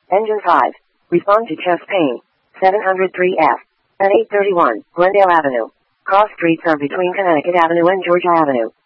Engine 5. Respond to chest pain. 703F. At 831, Glendale Avenue. Cross streets are between Connecticut Avenue and Georgia Avenue.